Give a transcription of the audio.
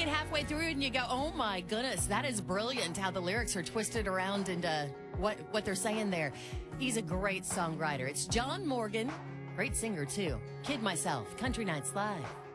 get halfway through and you go, oh my goodness, that is brilliant how the lyrics are twisted around into what they're saying there. He's a great songwriter. It's John Morgan, great singer too. Kid Myself, Country Nights Live.